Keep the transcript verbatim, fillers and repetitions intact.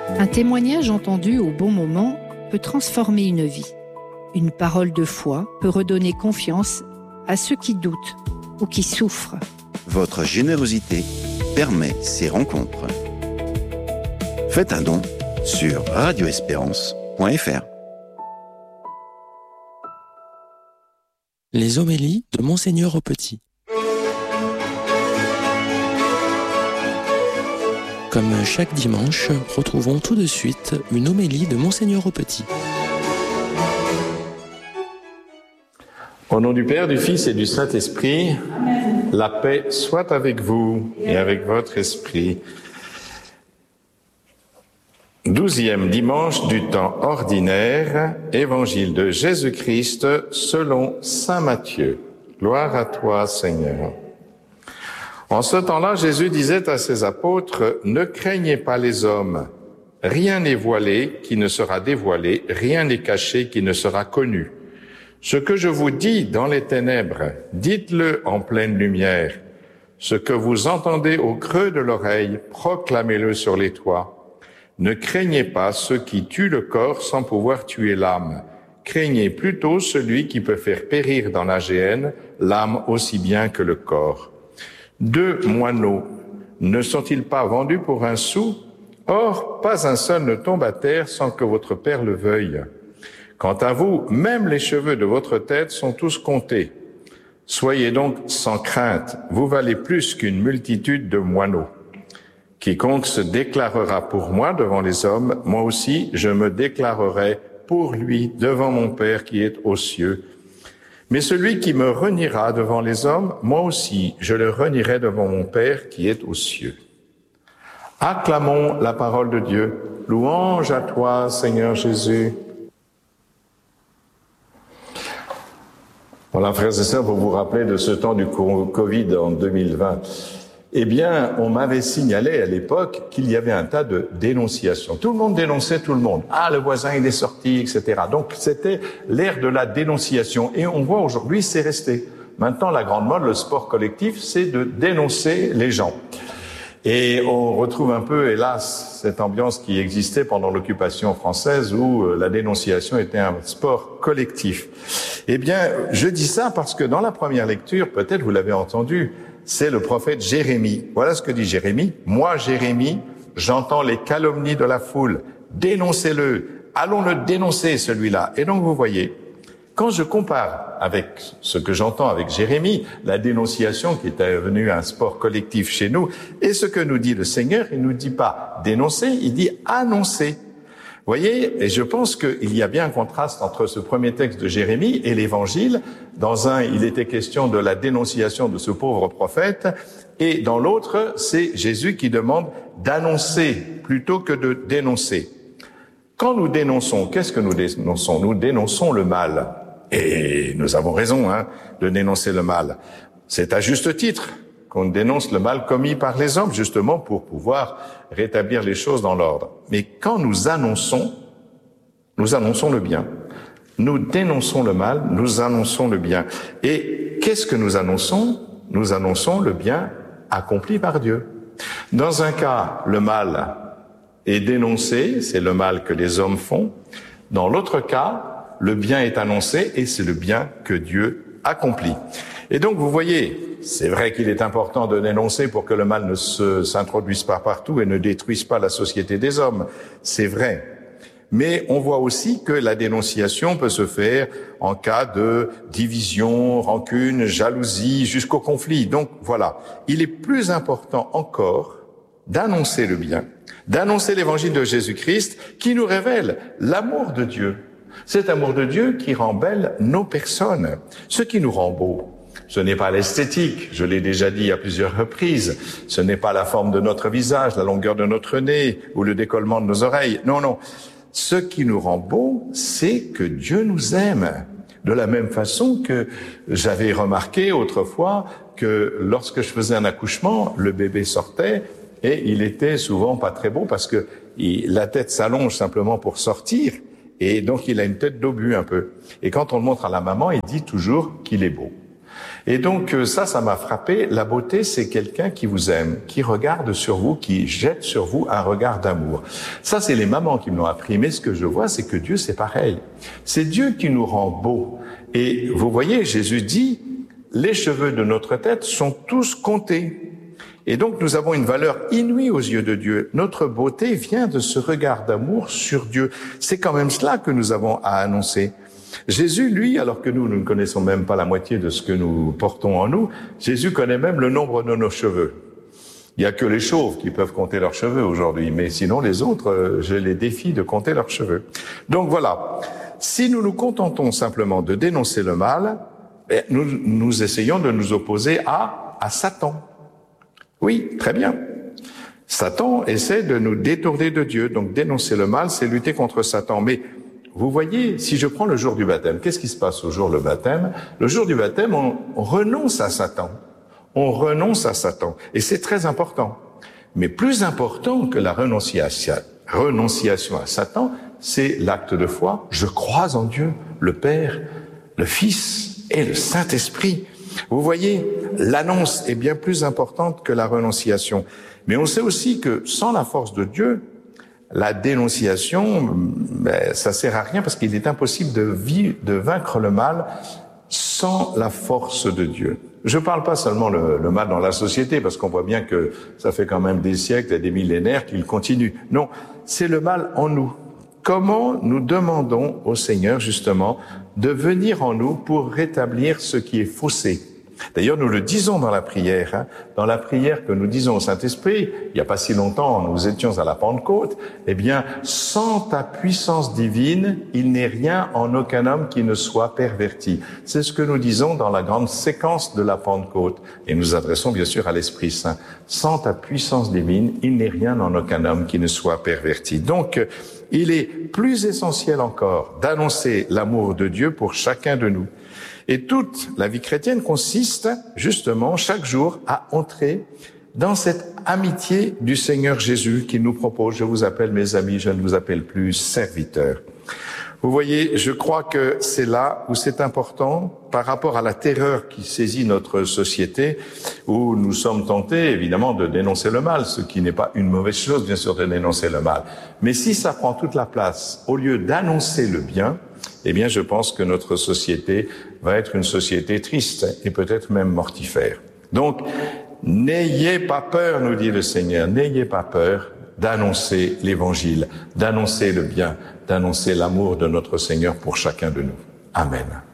Un témoignage entendu au bon moment peut transformer une vie. Une parole de foi peut redonner confiance à ceux qui doutent ou qui souffrent. Votre générosité permet ces rencontres. Faites un don sur radio espérance point f r. Les homélies de Monseigneur Aupetit. Comme chaque dimanche, retrouvons tout de suite une homélie de Monseigneur Aupetit. Au nom du Père, du Fils et du Saint-Esprit, Amen. La paix soit avec vous et avec votre esprit. Douzième dimanche du temps ordinaire, Évangile de Jésus-Christ selon saint Matthieu. Gloire à toi, Seigneur. En ce temps-là, Jésus disait à ses apôtres, « Ne craignez pas les hommes, rien n'est voilé qui ne sera dévoilé, rien n'est caché qui ne sera connu. Ce que je vous dis dans les ténèbres, dites-le en pleine lumière. Ce que vous entendez au creux de l'oreille, proclamez-le sur les toits. Ne craignez pas ceux qui tuent le corps sans pouvoir tuer l'âme. Craignez plutôt celui qui peut faire périr dans la géhenne l'âme aussi bien que le corps. Deux moineaux ne sont-ils pas vendus pour un sou? Or, pas un seul ne tombe à terre sans que votre Père le veuille. Quant à vous, même les cheveux de votre tête sont tous comptés. Soyez donc sans crainte, vous valez plus qu'une multitude de moineaux. Quiconque se déclarera pour moi devant les hommes, moi aussi je me déclarerai pour lui devant mon Père qui est aux cieux. Mais celui qui me reniera devant les hommes, moi aussi je le renierai devant mon Père qui est aux cieux. Acclamons la parole de Dieu. Louange à toi, Seigneur Jésus. Voilà, frères et sœurs, pour vous rappeler de ce temps du Covid en deux mille vingt, eh bien, on m'avait signalé à l'époque qu'il y avait un tas de dénonciations. Tout le monde dénonçait tout le monde. Ah, le voisin, il est sorti, et cetera. Donc, c'était l'ère de la dénonciation. Et on voit aujourd'hui, c'est resté. Maintenant, la grande mode, le sport collectif, c'est de dénoncer les gens. Et on retrouve un peu, hélas, cette ambiance qui existait pendant l'occupation française où la dénonciation était un sport collectif. Eh bien, je dis ça parce que dans la première lecture, peut-être vous l'avez entendu, c'est le prophète Jérémie. Voilà ce que dit Jérémie. « Moi, Jérémie, j'entends les calomnies de la foule. Dénoncez-le. Allons le dénoncer, celui-là. » Et donc, vous voyez, quand je compare avec ce que j'entends avec Jérémie, la dénonciation qui est devenue un sport collectif chez nous, et ce que nous dit le Seigneur, il nous dit pas dénoncer, il dit annoncer. Vous voyez, et je pense qu'il y a bien un contraste entre ce premier texte de Jérémie et l'Évangile. Dans un, il était question de la dénonciation de ce pauvre prophète, et dans l'autre, c'est Jésus qui demande d'annoncer plutôt que de dénoncer. Quand nous dénonçons, qu'est-ce que nous dénonçons? Nous dénonçons le mal. Et nous avons raison hein, de dénoncer le mal. C'est à juste titre qu'on dénonce le mal commis par les hommes, justement pour pouvoir rétablir les choses dans l'ordre. Mais quand nous annonçons, nous annonçons le bien. Nous dénonçons le mal, nous annonçons le bien. Et qu'est-ce que nous annonçons? Nous annonçons le bien accompli par Dieu. Dans un cas, le mal est dénoncé, c'est le mal que les hommes font. Dans l'autre cas, le bien est annoncé et c'est le bien que Dieu accomplit. Et donc, vous voyez, c'est vrai qu'il est important de dénoncer pour que le mal ne se, s'introduise pas partout et ne détruise pas la société des hommes. C'est vrai. Mais on voit aussi que la dénonciation peut se faire en cas de division, rancune, jalousie, jusqu'au conflit. Donc, voilà. Il est plus important encore d'annoncer le bien, d'annoncer l'évangile de Jésus-Christ qui nous révèle l'amour de Dieu. Cet amour de Dieu qui rend belles nos personnes. Ce qui nous rend beau, ce n'est pas l'esthétique, je l'ai déjà dit à plusieurs reprises, ce n'est pas la forme de notre visage, la longueur de notre nez ou le décollement de nos oreilles. Non, non. Ce qui nous rend beau, c'est que Dieu nous aime. De la même façon que j'avais remarqué autrefois que lorsque je faisais un accouchement, le bébé sortait et il était souvent pas très beau parce que il, la tête s'allonge simplement pour sortir. Et donc, il a une tête d'obus un peu. Et quand on le montre à la maman, il dit toujours qu'il est beau. Et donc ça, ça m'a frappé. La beauté, c'est quelqu'un qui vous aime, qui regarde sur vous, qui jette sur vous un regard d'amour. Ça, c'est les mamans qui me l'ont appris. Mais ce que je vois, c'est que Dieu, c'est pareil. C'est Dieu qui nous rend beaux. Et vous voyez, Jésus dit, les cheveux de notre tête sont tous comptés. Et donc, nous avons une valeur inouïe aux yeux de Dieu. Notre beauté vient de ce regard d'amour sur Dieu. C'est quand même cela que nous avons à annoncer. Jésus, lui, alors que nous, nous ne connaissons même pas la moitié de ce que nous portons en nous, Jésus connaît même le nombre de nos cheveux. Il n'y a que les chauves qui peuvent compter leurs cheveux aujourd'hui, mais sinon les autres, je les défie de compter leurs cheveux. Donc voilà, si nous nous contentons simplement de dénoncer le mal, nous, nous essayons de nous opposer à, à Satan. Oui, très bien. Satan essaie de nous détourner de Dieu, donc dénoncer le mal, c'est lutter contre Satan. Mais vous voyez, si je prends le jour du baptême, qu'est-ce qui se passe au jour du baptême? Le jour du baptême, on, on renonce à Satan. On renonce à Satan. Et c'est très important. Mais plus important que la renonciation, renonciation à Satan, c'est l'acte de foi. Je crois en Dieu, le Père, le Fils et le Saint-Esprit. Vous voyez, l'annonce est bien plus importante que la renonciation. Mais on sait aussi que sans la force de Dieu, la dénonciation, ben, ça sert à rien parce qu'il est impossible de, vivre, de vaincre le mal sans la force de Dieu. Je ne parle pas seulement le, le mal dans la société, parce qu'on voit bien que ça fait quand même des siècles et des millénaires qu'il continue. Non, c'est le mal en nous. Comment nous demandons au Seigneur, justement, de venir en nous pour rétablir ce qui est faussé. D'ailleurs, nous le disons dans la prière, hein, dans la prière que nous disons au Saint-Esprit, il n'y a pas si longtemps, nous étions à la Pentecôte, eh bien, sans ta puissance divine, il n'est rien en aucun homme qui ne soit perverti. C'est ce que nous disons dans la grande séquence de la Pentecôte. Et nous adressons bien sûr à l'Esprit Saint. Sans ta puissance divine, il n'est rien en aucun homme qui ne soit perverti. Donc, il est plus essentiel encore d'annoncer l'amour de Dieu pour chacun de nous. Et toute la vie chrétienne consiste justement chaque jour à entrer dans cette amitié du Seigneur Jésus qui nous propose. Je vous appelle mes amis, je ne vous appelle plus serviteurs. Vous voyez, je crois que c'est là où c'est important par rapport à la terreur qui saisit notre société, où nous sommes tentés évidemment de dénoncer le mal, ce qui n'est pas une mauvaise chose bien sûr de dénoncer le mal. Mais si ça prend toute la place, au lieu d'annoncer le bien, eh bien je pense que notre société va être une société triste et peut-être même mortifère. Donc, n'ayez pas peur, nous dit le Seigneur, n'ayez pas peur d'annoncer l'Évangile, d'annoncer le bien, d'annoncer l'amour de notre Seigneur pour chacun de nous. Amen.